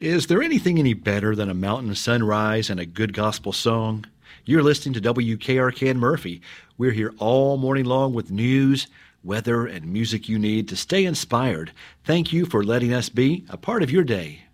Is there anything any better than a mountain sunrise and a good gospel song? You're listening to WKRK in Murphy. We're here all morning long with news, weather, and music you need to stay inspired. Thank you for letting us be a part of your day.